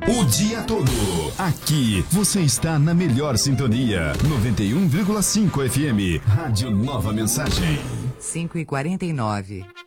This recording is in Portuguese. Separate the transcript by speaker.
Speaker 1: O dia todo. Aqui você está na melhor sintonia. 91,5 FM. Rádio Nova Mensagem.
Speaker 2: 5h49.